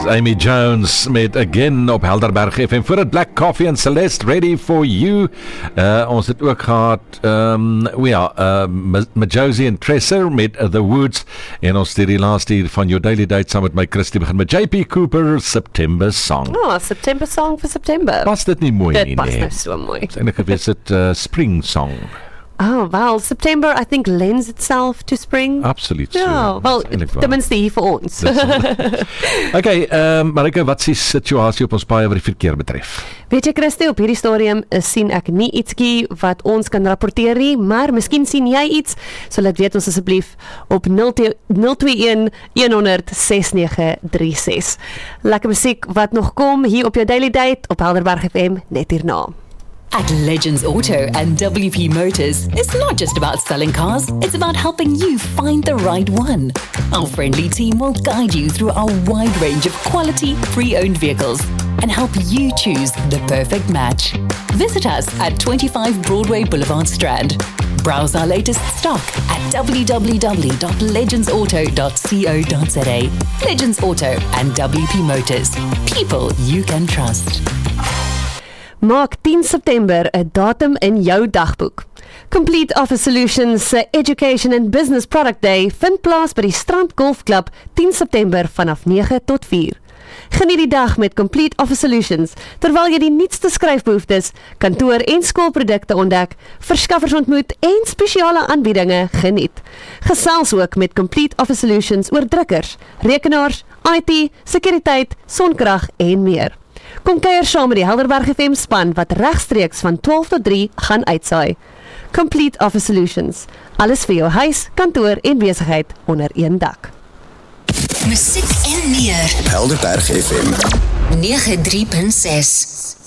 Amy Jones met Again op Helderberg FM. Voor het Black Coffee en Celeste, Ready for You. Ons het ook gehad Majosi en Tresser met The Woods. En ons het die laaste hier van Your Daily Date saam met my Christie begin met JP Cooper, September Song. September Song vir September. Pas dit nie mooi nie? Dit pas nou so mooi. Het is eintlik gewees het Spring Song. Oh, well, September, I think, lends itself to spring. Absoluut so. Ja, wel, tenminste hier vir ons. Okay, Marika, wat is die situasie op ons paaie wat die verkeer betref? Weet jy, Christie, op hierdie stadium sien ek nie ietsie wat ons kan rapporteer nie, maar miskien sien jy iets, so laat weet ons asseblief op 021 100 6936. Lekker musiek wat nog kom hier op jou Daily Date op Helderberg FM net hierna. At Legends Auto and WP Motors, it's not just about selling cars, it's about helping you find the right one. Our friendly team will guide you through our wide range of quality, pre-owned vehicles and help you choose the perfect match. Visit us at 25 Broadway Boulevard Strand. Browse our latest stock at www.legendsauto.co.za. Legends Auto and WP Motors. People you can trust. Maak 10 September 'n datum in jou dagboek. Complete Office Solutions se Education and Business Product Day vind plaas by die Strand Golf Club 10 September vanaf 9 tot 4. Geniet die dag met Complete Office Solutions terwyl jy die nuutste skryfbehoeftes, kantoor- en skoolprodukte ontdek, verskaffers ontmoet en spesiale aanbiedinge geniet. Gesels ook met Complete Office Solutions oor drukkers, rekenaars, IT, sekuriteit, sonkrag en meer. Kom kuier saam met die Helderberg FM span wat regstreeks van 12 tot 3 gaan uitsaai. Complete Office Solutions. Alles vir jou huis, kantoor en besigheid onder een dak. Musiek en meer. Helderberg FM 93.6